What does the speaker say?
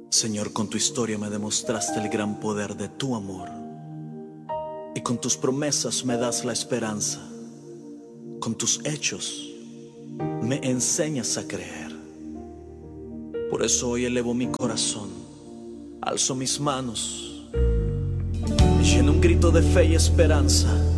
Señor, con tu historia me demostraste el gran poder de tu amor, y con tus promesas me das la esperanza. Con tus hechos me enseñas a creer. Por eso hoy elevo mi corazón, alzo mis manos y lleno un grito de fe y esperanza.